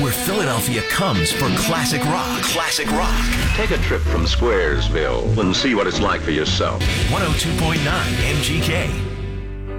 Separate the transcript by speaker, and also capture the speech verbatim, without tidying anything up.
Speaker 1: where Philadelphia comes for classic rock. Classic rock.
Speaker 2: Take a trip from Squaresville and see what it's like for yourself.
Speaker 1: one oh two point nine M G K.